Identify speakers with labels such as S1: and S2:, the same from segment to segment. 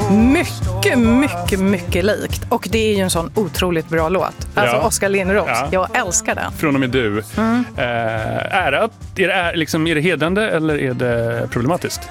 S1: Mycket likt. Och det är ju en sån otroligt bra låt. Alltså Oskar Linnros. Ja. Jag älskar den.
S2: Från och med du. Är det hedrande eller är det problematiskt?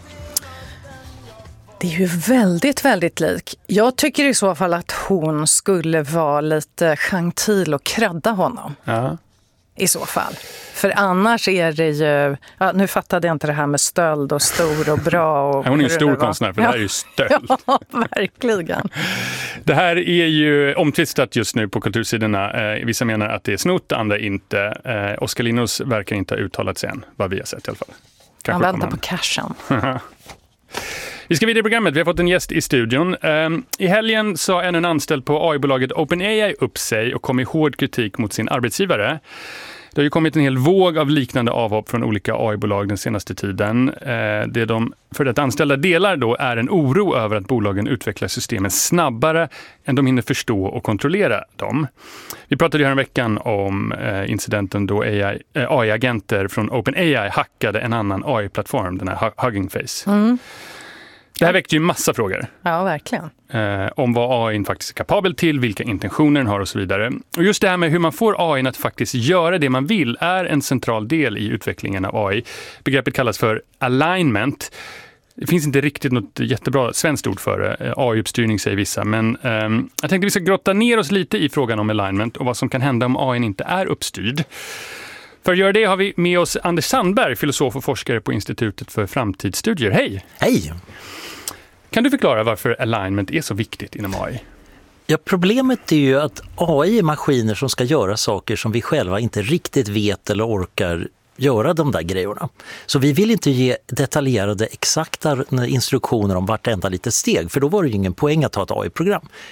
S1: Det är ju väldigt lik. Jag tycker i så fall att hon skulle vara lite gentil och kredda honom. Ja. I så fall. För annars är det ju... Ja, nu fattade jag inte det här med stöld och stor och bra. Och
S2: hon är ju stor konstnär, för det här är ju stöld.
S1: Ja, verkligen.
S2: Det här är ju omtvistat just nu på kultursidorna. Vissa menar att det är snott, andra inte. Oskar Linnros verkar inte ha uttalat sig än, vad vi har sett i alla fall.
S1: Han väntar på cashen.
S2: Vi ska vidare i programmet. Vi har fått en gäst i studion. I helgen sa en anställd på AI-bolaget OpenAI upp sig och kom i hård kritik mot sin arbetsgivare. Det har ju kommit en hel våg av liknande avhopp från olika AI-bolag den senaste tiden. Det de för det anställda delar då är en oro över att bolagen utvecklar systemen snabbare än de hinner förstå och kontrollera dem. Vi pratade ju här en veckan om incidenten då AI-agenter från OpenAI hackade en annan AI-plattform, den här Hugging Face. Det här väckte ju massa frågor.
S1: Ja, verkligen.
S2: Om vad AI faktiskt är kapabel till, vilka intentioner den har och så vidare. Och just det här med hur man får AI att faktiskt göra det man vill är en central del i utvecklingen av AI. Begreppet kallas för alignment. Det finns inte riktigt något jättebra svenskt ord för det. AI-uppstyrning säger vissa. Men jag tänkte vi ska grotta ner oss lite i frågan om alignment och vad som kan hända om AI inte är uppstyrd. För att göra det har vi med oss Anders Sandberg, filosof och forskare på Institutet för framtidsstudier. Hej!
S3: Hej!
S2: Kan du förklara varför alignment är så viktigt inom AI?
S3: Ja, problemet är ju att AI är maskiner som ska göra saker som vi själva inte riktigt vet eller orkar göra de där grejerna. Så vi vill inte ge detaljerade, exakta instruktioner om vartenda litet steg, för då var det ju ingen poäng att ha ett AI-program.